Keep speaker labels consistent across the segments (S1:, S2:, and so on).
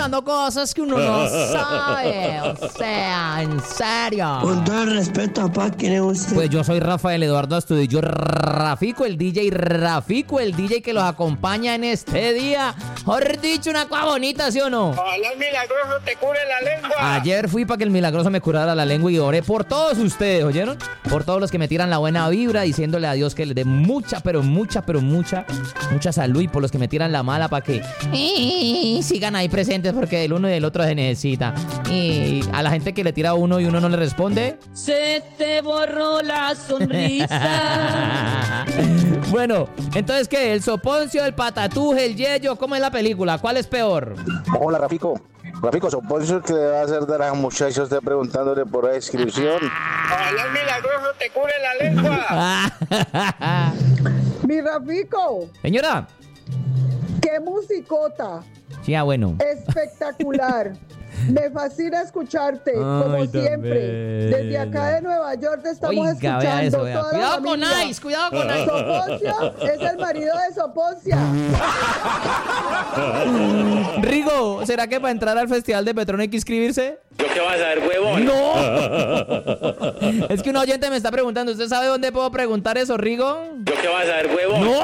S1: dando cosas que uno no sabe. O sea, en serio.
S2: Con todo el respeto, papá, ¿quién es usted?
S1: Pues yo soy Rafael Eduardo Astudillo Rafico, el DJ que los acompaña en este día. Mejor dicho, una cosa bonita, ¿sí o no?
S3: Ojalá el milagroso te cure la lengua.
S1: Ayer fui para que el milagroso me curara la lengua y oré por todos ustedes, ¿oyeron? Por todos los que me tiran la buena vibra, diciéndole a Dios que les dé mucha salud, y por los que me tiran la mala para que sigan ahí presentes, porque del uno y del otro se necesita. Y a la gente que le tira a uno y uno no le responde,
S4: se te borró la sonrisa.
S1: Bueno, entonces, ¿qué? ¿El soponcio, el patatuje, el yeyo? ¿Cómo es la película? ¿Cuál es peor?
S5: Hola, Rafico, Soponcio, que le va a hacer de las muchachos usted preguntándole por la inscripción.
S3: Ojalá el milagroso te cure la lengua.
S6: Mi Rafico.
S1: Señora.
S6: ¡Qué musicota!
S1: Sí, bueno.
S6: Espectacular. Me fascina escucharte, como siempre. Desde acá de Nueva York te estamos escuchando.
S1: Eso,
S6: toda
S1: cuidado con Ice, cuidado con Ice.
S6: Soponcio es el marido de Soponcia.
S1: Rigo, ¿será que para entrar al Festival de Petrón hay que inscribirse?
S3: ¿Yo qué vas a saber, huevón?
S1: ¡No! Es que un oyente me está preguntando, ¿usted sabe dónde puedo preguntar eso, Rigo?
S3: ¿Yo qué vas a saber, huevón?
S1: ¡No!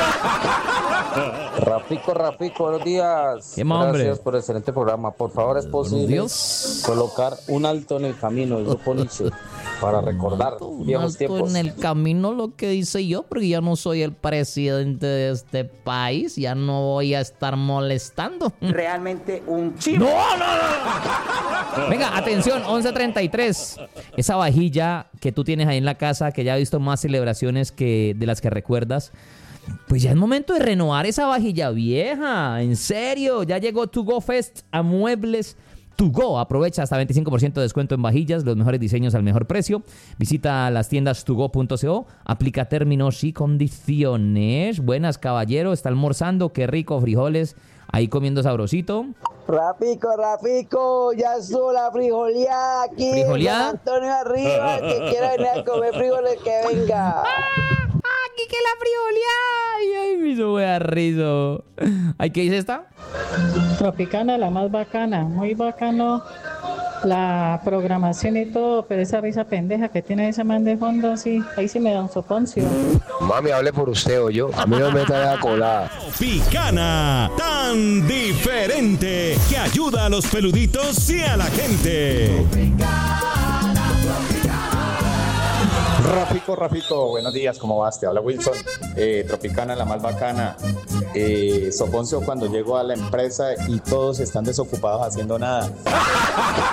S7: Rafico, buenos días.
S1: ¿Qué más, hombre?
S7: Gracias por el excelente programa. Por favor, es posible colocar un alto en el camino de Soponcio para recordar viejos tiempos.
S1: En el camino, lo que dice yo, porque ya no soy el presidente de este país, ya no voy a estar molestando.
S8: Realmente un chivo.
S1: ¡No! Venga, atención, 11:33. Esa vajilla que tú tienes ahí en la casa, que ya ha visto más celebraciones que de las que recuerdas, pues ya es momento de renovar esa vajilla vieja. En serio, ya llegó To Go Fest a Muebles To Go. Aprovecha hasta 25% de descuento en vajillas, los mejores diseños al mejor precio. Visita las tiendas togo.co, aplica términos y condiciones. Buenas, caballero, está almorzando, qué rico, frijoles, ahí comiendo sabrosito.
S8: Rafico, ya estuvo la frijoleada aquí.
S1: ¿Frijoleada?
S8: Antonio arriba, que quiera venir a comer frijoles, que venga.
S1: Aquí que la frijoleada. Ay, me hizo wea rizo. ¿Ay, qué dice esta?
S9: Tropicana, la más bacana, muy bacano la programación y todo, pero esa risa pendeja que tiene ese man de fondo, sí, ahí sí me da un soponcio.
S5: Mami, hable por usted o yo. A mí no me meta la colada.
S10: Tropicana, tan diferente, que ayuda a los peluditos y a la gente.
S11: Rafico, buenos días, ¿cómo vas? Te habla Wilson. Tropicana, la más bacana. Soponcio, cuando llego a la empresa y todos están desocupados haciendo nada.